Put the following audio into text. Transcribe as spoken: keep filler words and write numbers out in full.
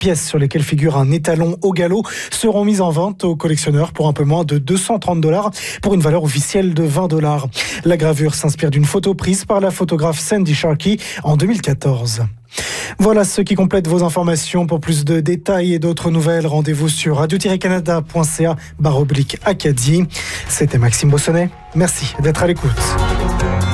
pièces sur lesquelles figure un étalon au galop seront mises en vente aux collectionneurs pour un peu moins de deux cent trente dollars pour une valeur officielle de vingt dollars. La gravure s'inspire d'une photo prise par la photographe Sandy Sharkey en deux mille quatorze. Voilà ce qui complète vos informations. Pour plus de détails et d'autres nouvelles, rendez-vous sur radio tiret canada point c a barre oblique Acadie. C'était Maxime Bossonnet. Merci d'être à l'écoute.